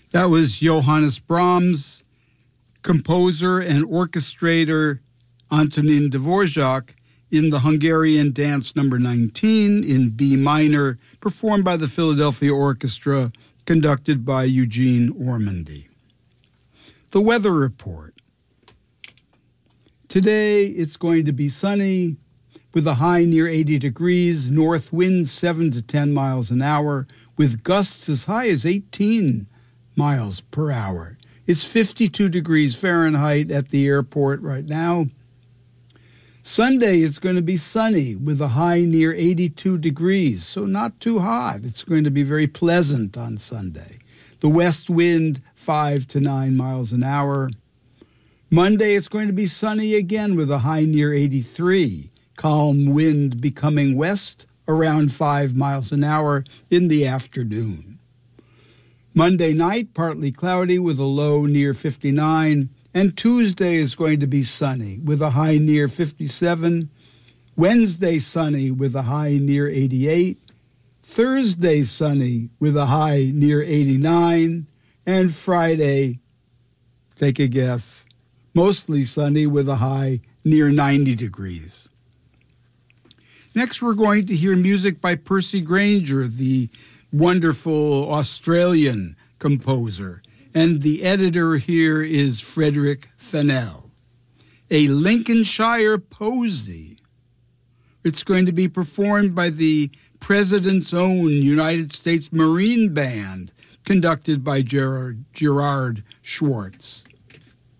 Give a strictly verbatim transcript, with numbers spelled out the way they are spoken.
That was Johannes Brahms, composer and orchestrator Antonin Dvorak in the Hungarian Dance Number nineteen in B minor, performed by the Philadelphia Orchestra, conducted by Eugene Ormandy. The weather report. Today it's going to be sunny with a high near eighty degrees, north winds seven to ten miles an hour, with gusts as high as eighteen miles per hour. It's fifty-two degrees Fahrenheit at the airport right now. Sunday is going to be sunny with a high near eighty-two degrees, so not too hot. It's going to be very pleasant on Sunday. The west wind five to nine miles an hour. Monday it's going to be sunny again with a high near eighty-three. Calm wind becoming west around five miles an hour in the afternoon. Monday night, partly cloudy with a low near fifty-nine, and Tuesday is going to be sunny with a high near fifty-seven. Wednesday sunny with a high near eighty-eight. Thursday sunny with a high near eighty-nine. And Friday, take a guess, mostly sunny with a high near ninety degrees. Next, we're going to hear music by Percy Grainger, the wonderful Australian composer. And the editor here is Frederick Fennell. A Lincolnshire Posy. It's going to be performed by the President's Own United States Marine Band, conducted by Gerard, Gerard Schwartz.